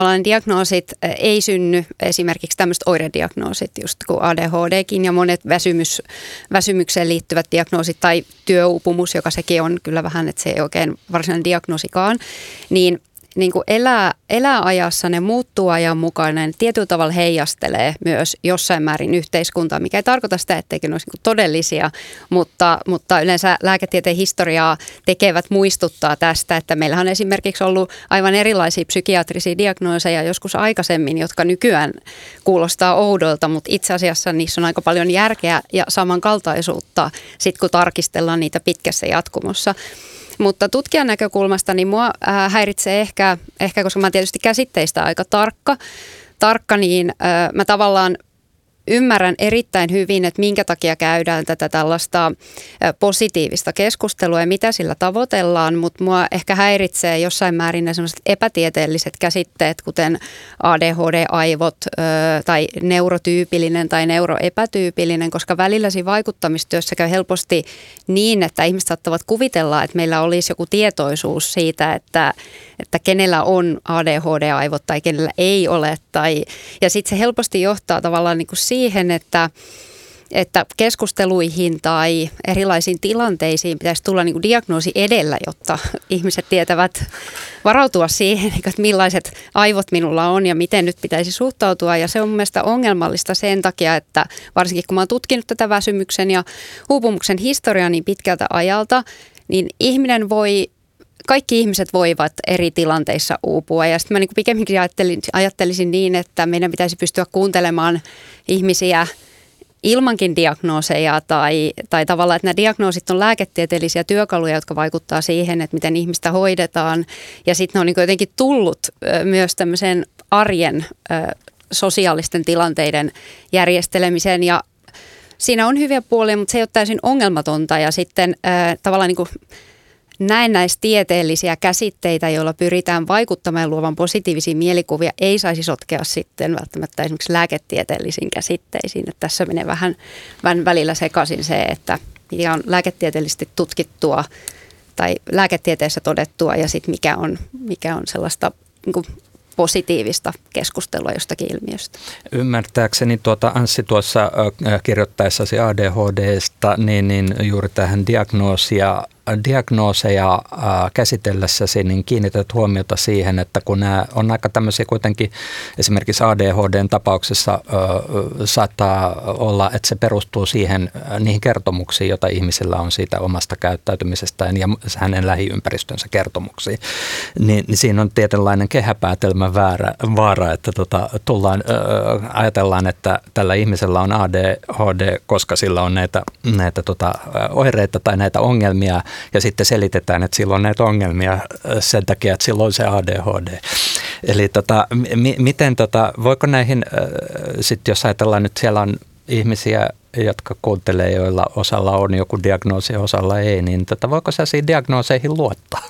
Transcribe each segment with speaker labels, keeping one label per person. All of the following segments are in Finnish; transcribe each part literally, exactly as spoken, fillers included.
Speaker 1: Diagnoosit ei synny, esimerkiksi tämmöiset oirediagnoosit, just kuin A D H D:kin ja monet väsymys, väsymykseen liittyvät diagnoosit tai työuupumus, joka sekin on kyllä vähän, että se ei oikein varsinainen diagnoosikaan, niin niin kuin elää, elää ajassa, ne muuttuu ajan mukaan, ne tietyllä tavalla heijastelee myös jossain määrin yhteiskuntaa, mikä ei tarkoita sitä, etteikö ne olisi niin kuin todellisia, mutta, mutta yleensä lääketieteen historiaa tekevät muistuttaa tästä, että meillähän on esimerkiksi ollut aivan erilaisia psykiatrisia diagnooseja joskus aikaisemmin, jotka nykyään kuulostaa oudolta, mutta itse asiassa niissä on aika paljon järkeä ja samankaltaisuutta, sit kun tarkistellaan niitä pitkässä jatkumossa. Mutta tutkijan näkökulmasta niin mua äh, häiritsee ehkä, ehkä, koska mä oon tietysti käsitteistä aika tarkka, tarkka niin äh, mä tavallaan ymmärrän erittäin hyvin, että minkä takia käydään tätä tällaista positiivista keskustelua ja mitä sillä tavoitellaan, mutta mua ehkä häiritsee jossain määrin ne sellaiset epätieteelliset käsitteet, kuten A D H D-aivot tai neurotyypillinen tai neuroepätyypillinen, koska välillä siinä vaikuttamistyössä käy helposti niin, että ihmiset saattavat kuvitella, että meillä olisi joku tietoisuus siitä, että, että kenellä on A D H D-aivot tai kenellä ei ole. Tai, ja sitten se helposti johtaa tavallaan niin kuin siihen, että, että keskusteluihin tai erilaisiin tilanteisiin pitäisi tulla niin kuin diagnoosi edellä, jotta ihmiset tietävät varautua siihen, että millaiset aivot minulla on ja miten nyt pitäisi suhtautua. Ja se on mun mielestä ongelmallista sen takia, että varsinkin kun mä oon tutkinut tätä väsymyksen ja uupumuksen historiaa niin pitkältä ajalta, niin ihminen voi... Kaikki ihmiset voivat eri tilanteissa uupua ja sitten mä niin kuin pikemminkin ajattelin, ajattelisin niin, että meidän pitäisi pystyä kuuntelemaan ihmisiä ilmankin diagnooseja tai, tai tavallaan, että nämä diagnoosit on lääketieteellisiä työkaluja, jotka vaikuttaa siihen, että miten ihmistä hoidetaan ja sitten ne on niin kuin jotenkin tullut myös tämmöisen arjen sosiaalisten tilanteiden järjestelemiseen ja siinä on hyviä puolia, mutta se ei ole täysin ongelmatonta ja sitten tavallaan niin kuin näennäistieteellisiä käsitteitä, joilla pyritään vaikuttamaan ja luovan positiivisia mielikuvia, ei saisi sotkea sitten välttämättä esimerkiksi lääketieteellisiin käsitteisiin. Että tässä menee vähän, vähän välillä sekaisin se, että mikä on lääketieteellisesti tutkittua tai lääketieteessä todettua ja sitten mikä on, mikä on sellaista niin kuin positiivista keskustelua jostakin ilmiöstä.
Speaker 2: Ymmärtääkseni tuota Anssi tuossa kirjoittaessasi A D H D:sta, niin, niin juuri tähän diagnoosia diagnooseja äh, käsitellessäsi, niin kiinnität huomiota siihen, että kun nämä on aika tämmöisiä kuitenkin, esimerkiksi A D H D:n tapauksessa äh, saattaa olla, että se perustuu siihen, äh, niihin kertomuksiin, joita ihmisillä on siitä omasta käyttäytymisestään ja hänen lähiympäristönsä kertomuksiin, niin, niin siinä on tietynlainen kehäpäätelmän väärä, vaara, että tota, tullaan, äh, ajatellaan, että tällä ihmisellä on A D H D, koska sillä on näitä, näitä tota, oireita tai näitä ongelmia, ja sitten selitetään, että sillä on näitä ongelmia sen takia, että sillä on se A D H D. Eli tota, m- miten, tota, voiko näihin, äh, sitten jos ajatellaan nyt siellä on ihmisiä, jotka kuuntelee, joilla osalla on joku diagnoosi ja osalla ei, niin tota, voiko sä siihen diagnooseihin luottaa?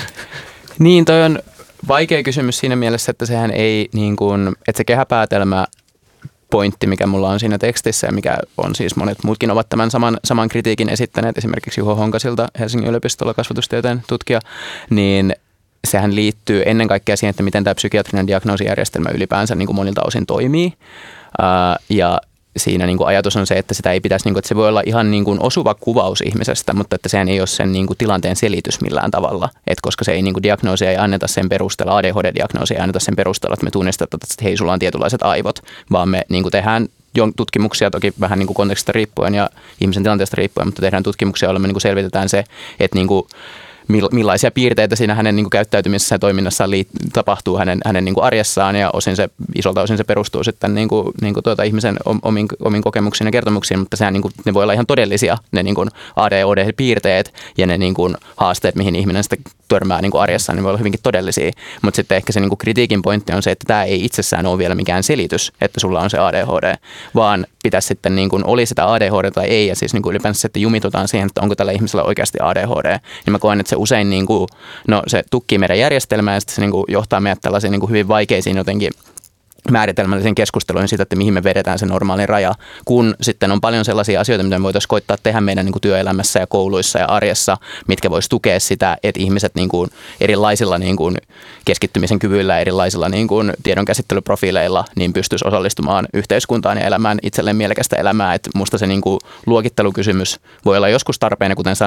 Speaker 3: Niin, toi on vaikea kysymys siinä mielessä, että sehän ei niin kuin, että se kehäpäätelmä pointti, mikä mulla on siinä tekstissä ja mikä on siis monet muutkin ovat tämän saman, saman kritiikin esittäneet, esimerkiksi Juho Honkasilta Helsingin yliopistolla kasvatustieteen tutkija, niin sehän liittyy ennen kaikkea siihen, että miten tämä psykiatrinen diagnoosijärjestelmä ylipäänsä niin kuin monilta osin toimii. Ää, ja siinä niin kuin ajatus on se, että sitä ei pitäisi, niin kuin, että se voi olla ihan niin kuin osuva kuvaus ihmisestä, mutta että sehän ei ole sen niin kuin tilanteen selitys millään tavalla. Et koska se ei niin kuin diagnoosia ei anneta sen perusteella, A D H D-diagnoosia ei anneta sen perusteella, että me tunnistetaan, että hei, sulla on tietynlaiset aivot, vaan me niin kuin tehdään tutkimuksia toki vähän niin kuin kontekstista riippuen ja ihmisen tilanteesta riippuen, mutta tehdään tutkimuksia, joilla me niin kuin selvitetään se, että niin kuin millaisia piirteitä siinä hänen niin kuin käyttäytymisessä ja toiminnassaan liit- tapahtuu hänen, hänen niin kuin arjessaan ja osin se, isolta osin se perustuu sitten niin kuin, niin kuin tuota ihmisen omiin, omiin kokemuksiin ja kertomuksiin, mutta sehän, niin kuin, ne voi olla ihan todellisia ne niin kuin A D H D-piirteet ja ne niin kuin haasteet, mihin ihminen sitten törmää niin kuin arjessaan, niin voi olla hyvinkin todellisia. Mutta sitten ehkä se niin kuin kritiikin pointti on se, että tämä ei itsessään ole vielä mikään selitys, että sulla on se A D H D, vaan pitäisi sitten, niin kuin, oli sitä A D H D tai ei, ja siis niin kuin ylipäänsä sitten jumitutaan siihen, että onko tällä ihmisellä oikeasti A D H D, niin mä koen, että se usein niin kuin, no, se tukkii meidän järjestelmää ja sitten se niin kuin johtaa meidät tällaisiin niin kuin hyvin vaikeisiin jotenkin määritelmällisen keskusteluun siitä, että mihin me vedetään se normaali raja, kun sitten on paljon sellaisia asioita, mitä me voitaisiin koittaa tehdä meidän niin kuin työelämässä ja kouluissa ja arjessa, mitkä voisi tukea sitä, että ihmiset niin kuin erilaisilla niin kuin keskittymisen kyvyillä, erilaisilla niin kuin tiedonkäsittelyprofiileilla niin pystyisi osallistumaan yhteiskuntaan ja elämään itselleen mielekästä elämää. Että musta se niin kuin luokittelukysymys voi olla joskus tarpeen, kuten